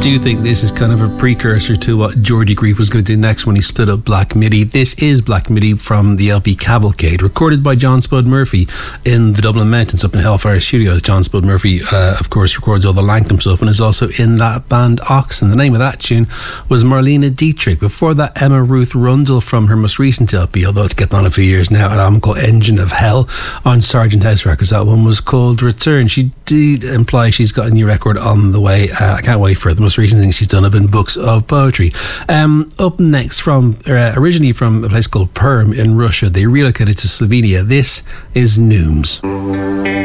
do think this is kind of a precursor to what Geordie Grieve was going to do next when he split up Black Midi. This is Black Midi from the LP Cavalcade, recorded by John Spud Murphy in the Dublin Mountains up in Hellfire Studios. John Spud Murphy, of course, records all the Lancome stuff and is also in that band Oxen. The name of that tune was Marlene Dietrich. Before that, Emma Ruth Rundle from her most recent LP, although it's getting on a few years now, an album called Engine of Hell on Sergeant House Records. That one was called Return. She did imply she's got a new record on the way. I can't wait for it. The most recent thing she's done have been books of poetry. Up next, from originally from a place called Perm in Russia, they relocated to Slovenia. This is Nooms.